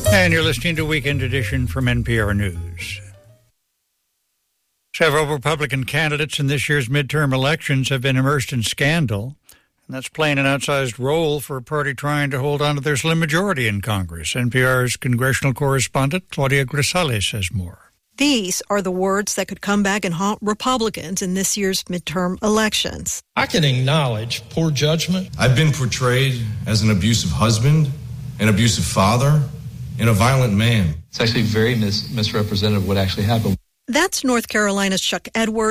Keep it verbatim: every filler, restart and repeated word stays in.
And you're listening to Weekend Edition from N P R News. Several Republican candidates in this year's midterm elections have been immersed in scandal, and that's playing an outsized role for a party trying to hold on to their slim majority in Congress. N P R's congressional correspondent Claudia Grisales says more. These are the words that could come back and haunt Republicans in this year's midterm elections. I can acknowledge poor judgment. I've been portrayed as an abusive husband, an abusive father, and a violent man. It's actually very mis- misrepresentative of what actually happened. That's North Carolina's Chuck Edwards.